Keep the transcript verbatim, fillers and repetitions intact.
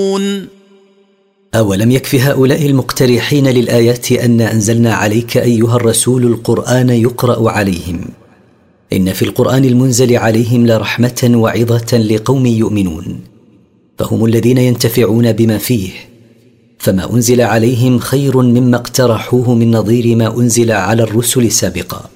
أولم يكف هؤلاء المقترحين للآيات أن أنزلنا عليك أيها الرسول القرآن يقرأ عليهم؟ إن في القرآن المنزل عليهم لرحمة وعظة لقوم يؤمنون، فهم الذين ينتفعون بما فيه. فما أنزل عليهم خير مما اقترحوه من نظير ما أنزل على الرسل سابقا.